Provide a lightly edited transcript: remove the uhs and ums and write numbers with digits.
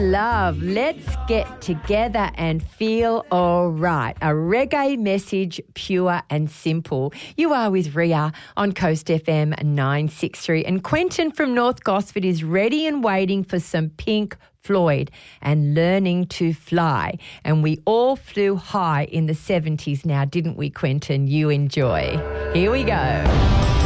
love. Let's get together and feel all right. A reggae message, pure and simple. You are with Ria on Coast FM 963. And Quentin from North Gosford is ready and waiting for some Pink Floyd and Learning to Fly. And we all flew high in the 70s now, didn't we, Quentin? You enjoy. Here we go.